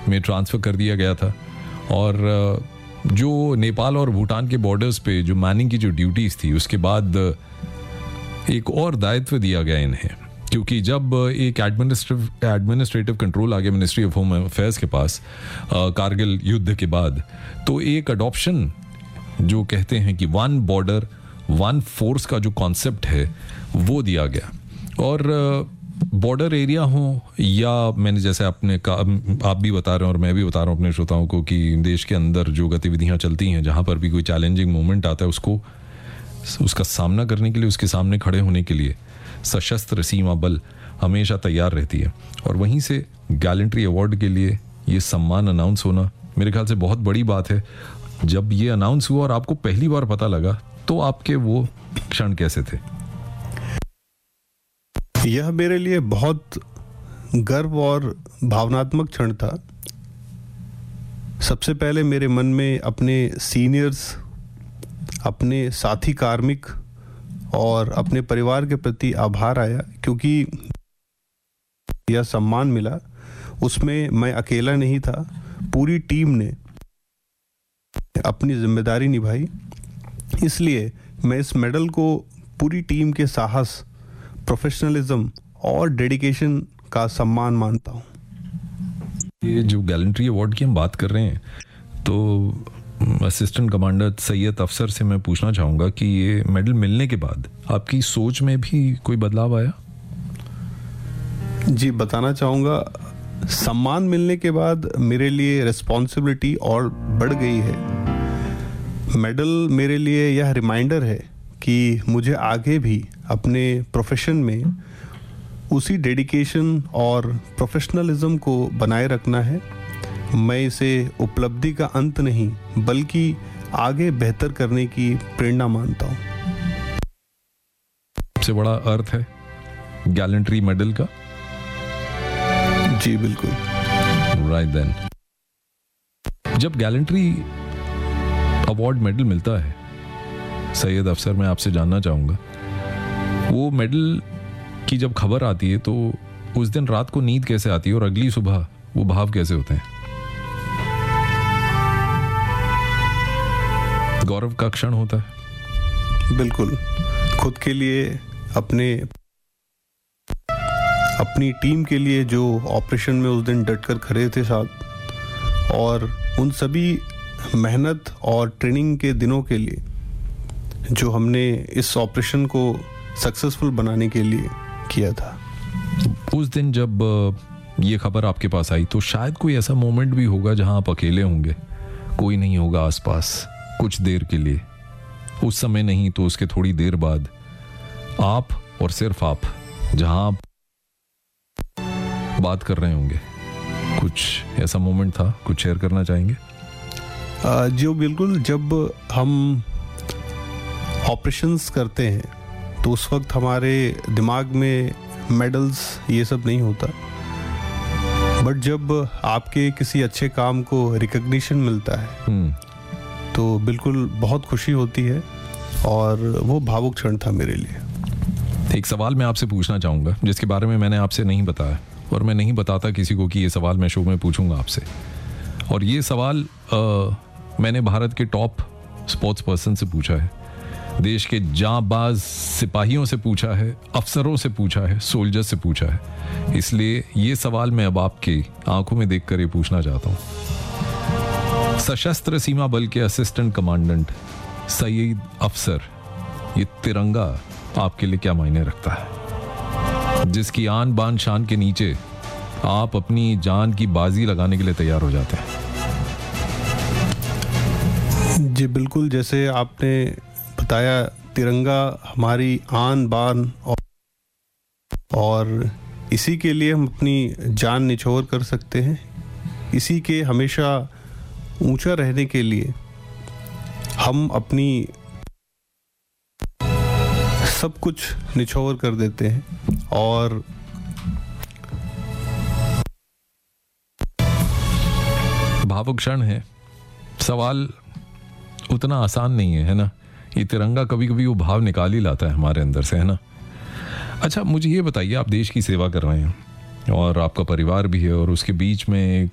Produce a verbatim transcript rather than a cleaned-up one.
में ट्रांसफ़र कर दिया गया था, और जो नेपाल और भूटान के बॉर्डर्स पे जो मैनिंग की जो ड्यूटीज़ थी, उसके बाद एक और दायित्व दिया गया इन्हें, क्योंकि जब एक एडमिनिस्ट्रेटिव एडमिनिस्ट्रेटिव कंट्रोल आ गया मिनिस्ट्री ऑफ होम अफेयर्स के पास कारगिल युद्ध के बाद, तो एक अडॉप्शन जो कहते हैं कि वन बॉर्डर वन फोर्स का जो कॉन्सेप्ट है वो दिया गया। और बॉर्डर एरिया हो या मैंने जैसे आपने कहा, आप भी बता रहे हैं और मैं भी बता रहा हूँ अपने श्रोताओं को कि देश के अंदर जो गतिविधियाँ चलती हैं, जहाँ पर भी कोई चैलेंजिंग मोमेंट आता है, उसको उसका सामना करने के लिए, उसके सामने खड़े होने के लिए सशस्त्र सीमा बल हमेशा तैयार रहती है। और वहीं से गैलेंट्री अवार्ड के लिए ये सम्मान अनाउंस होना मेरे ख्याल से बहुत बड़ी बात है। जब ये अनाउंस हुआ और आपको पहली बार पता लगा, तो आपके वो क्षण कैसे थे? यह मेरे लिए बहुत गर्व और भावनात्मक क्षण था। सबसे पहले मेरे मन में अपने सीनियर्स, अपने साथी कार्मिक और अपने परिवार के प्रति आभार आया, क्योंकि यह सम्मान मिला उसमें मैं अकेला नहीं था, पूरी टीम ने अपनी जिम्मेदारी निभाई। इसलिए मैं इस मेडल को पूरी टीम के साहस, प्रोफेशनलिज्म और डेडिकेशन का सम्मान मानता हूँ। ये जो गैलेंट्री अवार्ड की हम बात कर रहे हैं, तो असिस्टेंट कमांडर सैयद अफसर से मैं पूछना चाहूँगा कि ये मेडल मिलने के बाद आपकी सोच में भी कोई बदलाव आया? जी, बताना चाहूँगा। सम्मान मिलने के बाद मेरे लिए रिस्पॉन्सिबिलिटी और बढ़ गई है। मेडल मेरे लिए यह रिमाइंडर है कि मुझे आगे भी अपने प्रोफेशन में उसी डेडिकेशन और प्रोफेशनलिज्म को बनाए रखना है। मैं इसे उपलब्धि का अंत नहीं, बल्कि आगे बेहतर करने की प्रेरणा मानता हूँ। सबसे बड़ा अर्थ है गैलेंट्री मेडल का। जी बिल्कुल। राइट देन, जब गैलेंट्री अवार्ड मेडल मिलता है सैयद अफसर, मैं आपसे जानना चाहूँगा, वो मेडल की जब खबर आती है तो उस दिन रात को नींद कैसे आती है और अगली सुबह वो भाव कैसे होते हैं? गौरव का क्षण होता है। बिल्कुल। खुद के लिए, अपने अपनी टीम के लिए जो ऑपरेशन में उस दिन डटकर खड़े थे साथ, और उन सभी मेहनत और ट्रेनिंग के दिनों के लिए जो हमने इस ऑपरेशन को सक्सेसफुल बनाने के लिए किया था। उस दिन जब ये खबर आपके पास आई तो शायद कोई ऐसा मोमेंट भी होगा जहां आप अकेले होंगे, कोई नहीं होगा आसपास कुछ देर के लिए। उस समय नहीं तो उसके थोड़ी देर बाद आप और सिर्फ आप जहां आप बात कर रहे होंगे, कुछ ऐसा मोमेंट था, कुछ शेयर करना चाहेंगे? जो बिल्कुल, जब हम ऑपरेशंस करते हैं तो उस वक्त हमारे दिमाग में मेडल्स ये सब नहीं होता, बट जब आपके किसी अच्छे काम को रिकग्निशन मिलता है तो बिल्कुल बहुत खुशी होती है, और वो भावुक क्षण था मेरे लिए। एक सवाल मैं आपसे पूछना चाहूँगा जिसके बारे में मैंने आपसे नहीं बताया, और मैं नहीं बताता किसी को कि ये सवाल मैं शो में पूछूंगा आपसे। और ये सवाल आ, मैंने भारत के टॉप स्पोर्ट्स पर्सन से पूछा है, देश के जांबाज सिपाहियों से पूछा है, अफसरों से पूछा है, सोल्जर से पूछा है। इसलिए ये सवाल मैं अब आपकी आंखों में देखकर ये पूछना चाहता हूँ। सशस्त्र सीमा बल के असिस्टेंट कमांडेंट सईद अफसर, ये तिरंगा आपके लिए क्या मायने रखता है, जिसकी आन बान शान के नीचे आप अपनी जान की बाजी लगाने के लिए तैयार हो जाते हैं? जी बिल्कुल, जैसे आपने बताया, तिरंगा हमारी आन बान और, और इसी के लिए हम अपनी जान निछोड़ कर सकते हैं। इसी के हमेशा ऊंचा रहने के लिए हम अपनी सब कुछ निछोड़ कर देते हैं। और भावुक क्षण है। सवाल उतना आसान नहीं है, है ना? ये तिरंगा कभी कभी वो भाव निकाल ही लाता है हमारे अंदर से, है ना? अच्छा, मुझे ये बताइए, आप देश की सेवा कर रहे हैं और आपका परिवार भी है, और उसके बीच में